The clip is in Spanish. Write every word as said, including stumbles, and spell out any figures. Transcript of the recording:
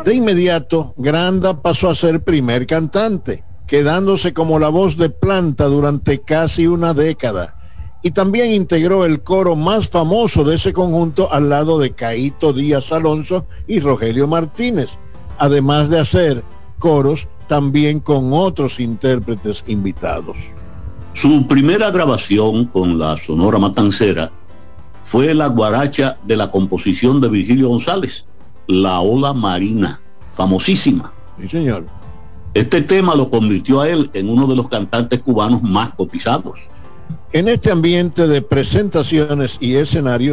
De inmediato, Granda pasó a ser primer cantante, quedándose como la voz de planta durante casi una década, y también integró el coro más famoso de ese conjunto al lado de Caíto Díaz Alonso y Rogelio Martínez, además de hacer coros también con otros intérpretes invitados. Su primera grabación con la Sonora Matancera fue la guaracha de la composición de Virgilio González, La Ola Marina, famosísima. Sí, señor. Este tema lo convirtió a él en uno de los cantantes cubanos más cotizados. En este ambiente de presentaciones y escenarios,